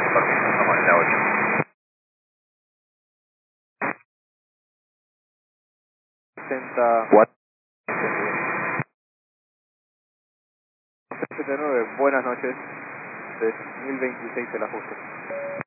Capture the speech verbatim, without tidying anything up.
permiso, estamos en la ocho. sesenta, cuatro. setenta y nueve, buenas noches, tres mil veintiséis el ajuste.